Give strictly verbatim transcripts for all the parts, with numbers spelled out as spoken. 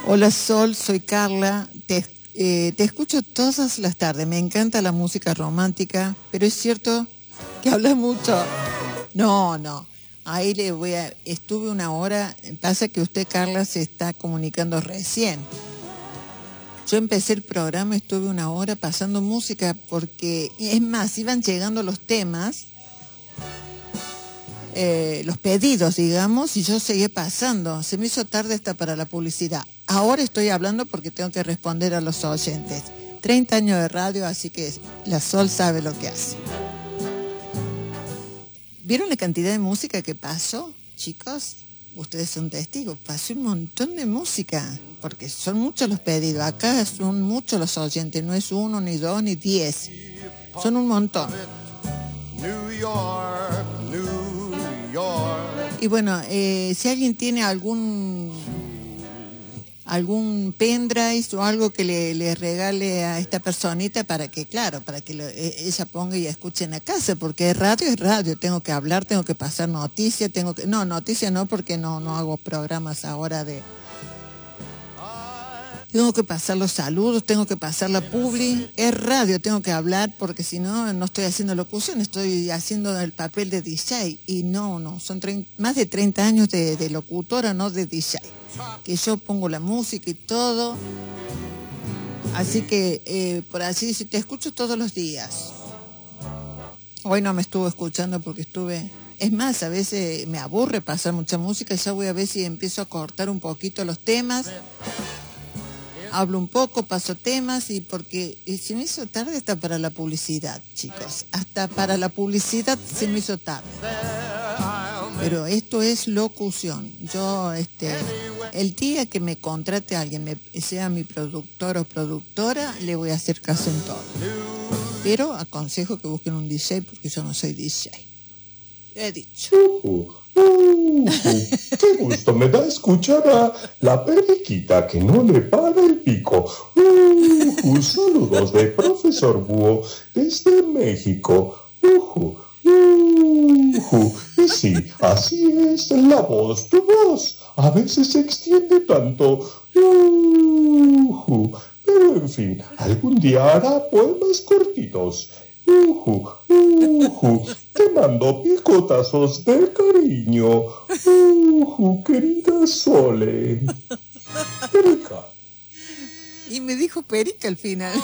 Hola Sol, soy Carla. Te, eh, te escucho todas las tardes. Me encanta la música romántica, pero es cierto que hablas mucho. No, no. Ahí le voy a... Estuve una hora. Pasa que usted, Carla, se está comunicando recién. Yo empecé el programa, estuve una hora pasando música porque, es más, iban llegando los temas, eh, los pedidos, digamos, y yo seguí pasando. Se me hizo tarde hasta para la publicidad. Ahora estoy hablando porque tengo que responder a los oyentes. treinta años de radio, así que la Sol sabe lo que hace. ¿Vieron la cantidad de música que pasó, chicos? Ustedes son testigos. Pasó un montón de música, porque son muchos los pedidos. Acá son muchos los oyentes, no es uno, ni dos, ni diez. Son un montón. New York, New York. Y bueno, eh, si alguien tiene algún algún pendrive o algo que le, le regale a esta personita para que, claro, para que lo, ella ponga y escuche en la casa, porque radio es radio, tengo que hablar, tengo que pasar noticias, tengo que, no, noticias no, porque no, no hago programas ahora de, tengo que pasar los saludos, tengo que pasar la publi, es radio, tengo que hablar, porque si no, no estoy haciendo locución, estoy haciendo el papel de D J, y no, no, son treinta, más de treinta años de, de locutora, no de D J. Que yo pongo la música y todo, así que eh, por así decir, te escucho todos los días. Hoy no me estuve escuchando porque estuve, es más, a veces me aburre pasar mucha música, ya voy a ver si empiezo a cortar un poquito los temas, hablo un poco, paso temas, y porque eh, se me hizo tarde hasta para la publicidad, chicos, hasta para la publicidad se me hizo tarde. Pero esto es locución. Yo, este, el día que me contrate a alguien, me, sea mi productor o productora, le voy a hacer caso en todo. Pero aconsejo que busquen un D J porque yo no soy D J. He dicho. Uh, uh, uh, qué gusto me da escuchar a la periquita que no le para el pico. Uh, uh, saludos de Profesor Búho desde México. Uh, Uh, y sí, así es la voz, tu voz a veces se extiende tanto, uh, pero en fin, algún día hará poemas cortitos. Uh, uh, te mando picotazos de cariño, uh, querida Sole. Perica. Y me dijo Perica al final.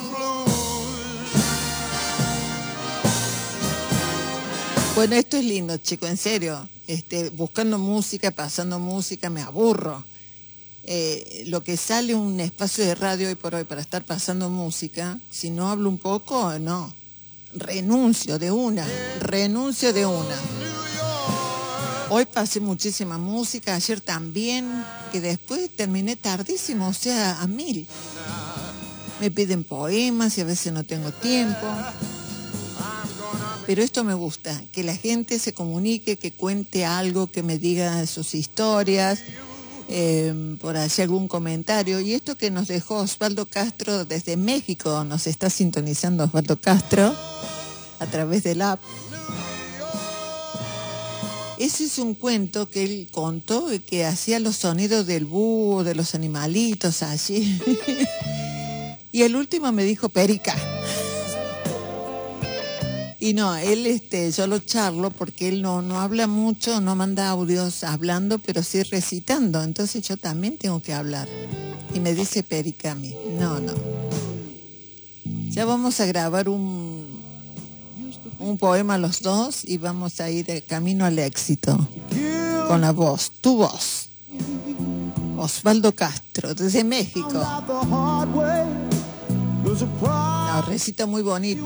Bueno, esto es lindo, chico, en serio. Este, buscando música, pasando música, me aburro. Eh, lo que sale un espacio de radio hoy por hoy para estar pasando música, si no hablo un poco, no. Renuncio de una, renuncio de una. Hoy pasé muchísima música, ayer también, que después terminé tardísimo, o sea, a mil. Me piden poemas y a veces no tengo tiempo. Pero esto me gusta, que la gente se comunique, que cuente algo, que me diga sus historias, eh, por allí algún comentario. Y esto que nos dejó Osvaldo Castro desde México, nos está sintonizando Osvaldo Castro a través del app. Ese es un cuento que él contó, que hacía los sonidos del búho, de los animalitos allí. Y el último me dijo Perica. Y no, él, este, yo lo charlo porque él no, no habla mucho, no manda audios hablando, pero sí recitando. Entonces yo también tengo que hablar. Y me dice Perica a mí. No, no. Ya vamos a grabar un, un poema los dos y vamos a ir de camino al éxito. Con la voz, tu voz. Osvaldo Castro, desde México. No, recita muy bonito.